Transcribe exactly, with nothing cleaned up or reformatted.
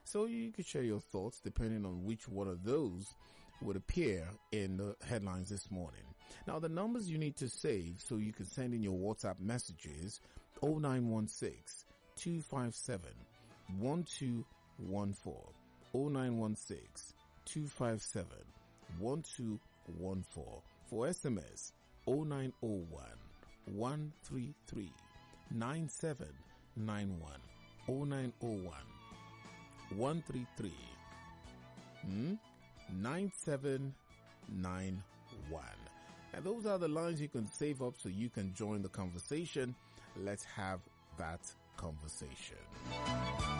So you could share your thoughts depending on which one of those would appear in the headlines this morning. Now, the numbers you need to save so you can send in your WhatsApp messages: oh nine one six, two five seven, one two one four, oh nine one six, two five seven, one two one four. For S M S, oh nine oh one, one three three, nine seven nine one, oh nine oh one, one three three, hmm? nine seven nine one. And those are the lines you can save up so you can join the conversation. Let's have that conversation.